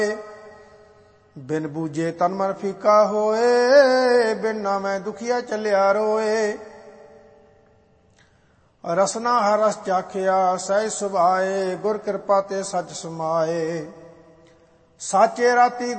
ਬਿਨ ਬੂਝੇ ਤਨ ਮਨ ਫੀਕਾ ਹੋਏ, ਬਿਨ ਨਾਮੈ ਦੁਖੀਆ ਚੱਲਿਆ ਰੋਏ। ਰਸਨਾ ਹਰ ਰਸ ਚਾਖਿਆ ਸਹਿਜ ਸੁਭਾਏ, ਗੁਰ ਕਿਰਪਾ ਤੇ ਸਚ ਸਮਾਏ। ਸਾਚੇ ਰਾਤੀ